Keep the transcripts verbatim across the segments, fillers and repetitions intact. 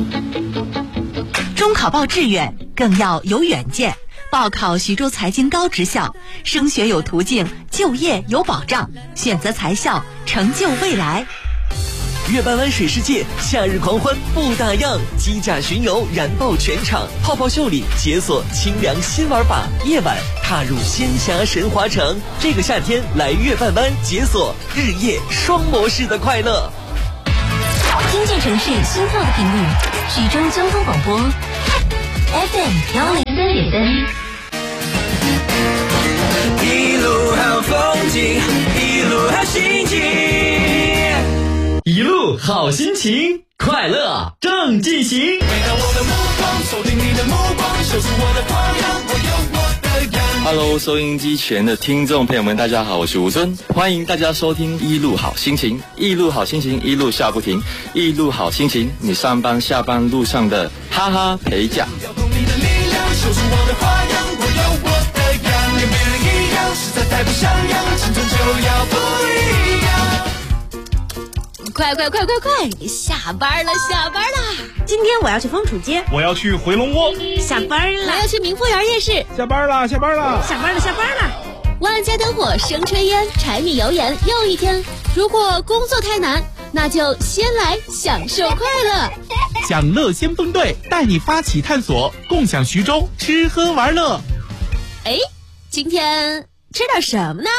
中考报志愿更要有远见，报考徐州财经高职校，升学有途径，就业有保障，选择财校，成就未来。 月半湾水世界夏日狂欢不打烊，机甲巡游燃爆全场，泡泡秀里解锁清凉新玩法，夜晚踏入仙侠神华城。这个夏天来月半湾解锁日夜双模式的快乐。 经济城市心跳的频率，徐州交通广播 F M 幺零三点三。 一路好风景，一路好心情， 一路好心情，快乐正进行。 每当我的目光锁定你的目光，守住我的花样，我有我的样。 Hello， 收音机前的听众朋友们，大家好，我是吴尊，欢迎大家收听一路好心情，一路好心情，一路笑不停，一路好心情，你上班下班路上的哈哈陪驾。 要懂你的力量，守住我的花样，我有我的样，跟别人一样，实在太不像样，青春就要不一样。 快快快快快！下班了，下班了！ 今天我要去枫楚街， 我要去回龙窝。 下班了， 我要去明富园夜市。 下班了，下班了， 下班了，下班了。 万家灯火，生炊烟，柴米油盐又一天。如果工作太难，那就先来享受快乐。 享乐先锋队带你发起探索，共享徐州吃喝玩乐。 哎，今天吃点什么呢？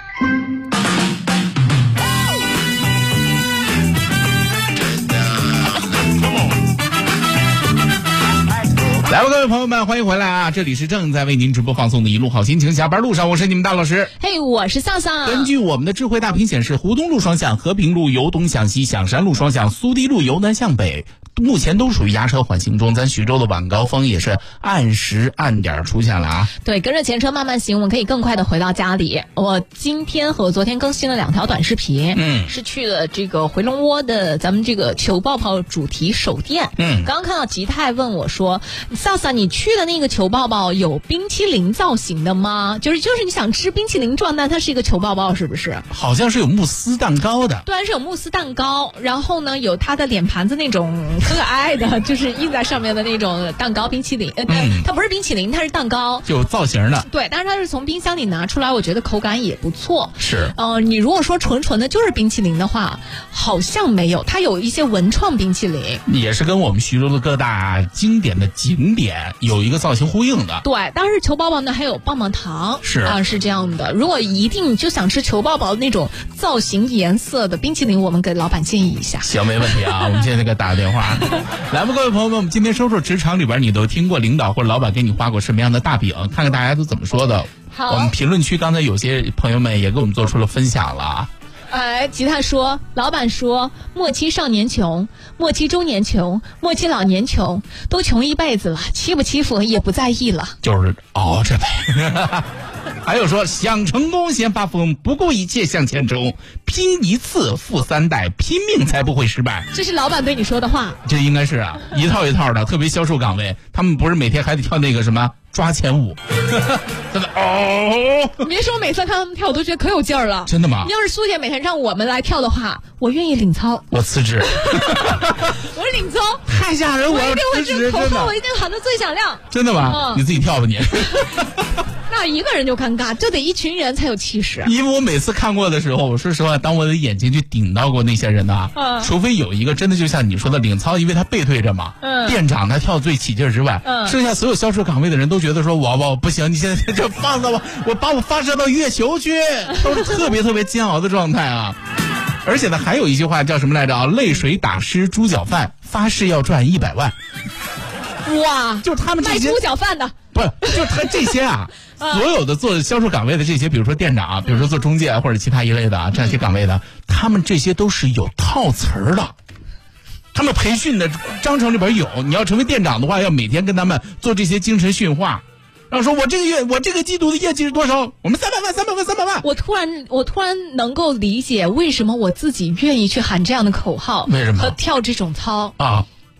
来吧，各位朋友们，欢迎回来啊！这里是正在为您直播放送的一路好心情，下班路上，我是你们大老师。 嘿，我是丧丧。 根据我们的智慧大屏显示，湖东路双向、和平路由东向西、响山路双向、苏堤路由南向北，目前都属于压车缓行中。咱徐州的晚高峰也是按时按点出现了啊。 对，跟着前车慢慢行，我们可以更快的回到家里。我今天和昨天更新了两条短视频， 嗯， 是去了这个回龙窝的咱们这个球泡泡主题手店。 嗯， 刚刚看到吉泰问我说：“萨萨，你去的那个球泡泡有冰淇淋造型的吗？就是就是你想吃冰淇淋状，但它是一个球泡泡，是不是？” 好像是有慕斯蛋糕的。 对，是有慕斯蛋糕，然后呢有它的脸盘子那种可爱的，就是印在上面的那种蛋糕冰淇淋。呃，嗯、它不是冰淇淋，它是蛋糕， 就有造型的。 对，但是它是从冰箱里拿出来，我觉得口感也不错。 是， 呃，你如果说纯纯的就是冰淇淋的话，好像没有，它有一些文创冰淇淋， 也是跟我们徐州的各大经典的景点有一个造型呼应的。 对，当时球宝宝呢还有棒棒糖， 是啊，是这样的。如果一定就想吃球宝宝那种造型颜色的冰淇淋，我们给老板建议一下。 行，没问题啊，我们现在给打个电话。来吧，各位朋友们，我们今天说说职场里边你都听过领导或者老板给你画过什么样的大饼，看看大家都怎么说的。 好， 我们评论区刚才有些朋友们也给我们做出了分享了啊。 哎，吉他说，老板说，末期少年穷，末期中年穷，末期老年穷，都穷一辈子了，欺不欺负也不在意了， 就是熬着呗。还有说，想成功先发疯，不顾一切向前冲，拼一次富三代，拼命才不会失败。 这是老板对你说的话。 这应该是啊，一套一套的，特别销售岗位，他们不是每天还得跳那个什么抓钱舞，真的哦！ 你别说，我每次看他们跳，我都觉得可有劲儿了。 真的吗？ 你要是苏姐每天让我们来跳的话，我愿意领操。 我辞职。 我是领操， 太吓人！我要辞职， 真的。我一定喊得最响亮。 真的吗？嗯、你自己跳吧你。 那一个人就尴尬，这得一群人才有气势。 因为我每次看过的时候，我说实话，当我的眼睛去顶到过那些人呢、啊，嗯、除非有一个真的就像你说的领操，因为他背对着嘛，嗯、店长他跳最起劲之外，嗯、剩下所有销售岗位的人都觉得说，我我不行，你现在就放着我，我把我发射到月球去，都是特别特别煎熬的状态啊。而且呢，还有一句话叫什么来着啊？泪水打湿猪脚饭，发誓要赚一百万。 哇， 就他们这些卖猪脚饭的， 不是，就他这些啊，所有的做销售岗位的这些，比如说店长啊，比如说做中介或者其他一类的啊，这样一些岗位的，他们这些都是有套词儿的。他们培训的章程里边有，你要成为店长的话，要每天跟他们做这些精神训话。然后说我这个月我这个季度的业绩是多少？我们三百万，三百万，三百万。 我突然我突然能够理解为什么我自己愿意去喊这样的口号， 为什么？ 和跳这种操啊。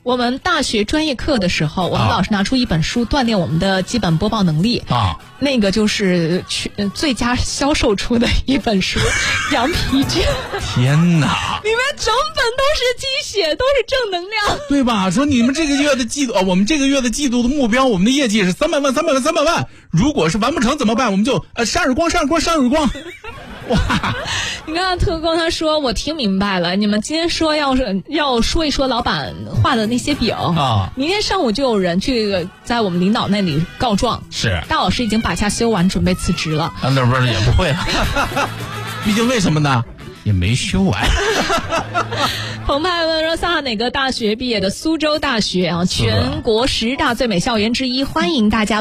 我们大学专业课的时候，我们老师拿出一本书锻炼我们的基本播报能力啊， 那个就是去最佳销售出的一本书《羊皮卷》。 天哪！ 里面整本都是鸡血，都是正能量， 对吧？说你们这个月的季度，呃，我们这个月的季度的目标，我们的业绩是三百万，三百万，三百万。如果是完不成怎么办？我们就呃扇耳光，扇耳光，扇耳光。哇！ 你看特工他说我听明白了，你们今天说要是要说一说老板画的那些饼啊， 明天上午就有人去在我们领导那里告状， 是大老师已经把假休完，准备辞职了。 啊，那不是也不会了，毕竟为什么呢？也没修完。 澎湃问说萨哪个大学毕业的？苏州大学啊，全国十大最美校园之一，欢迎大家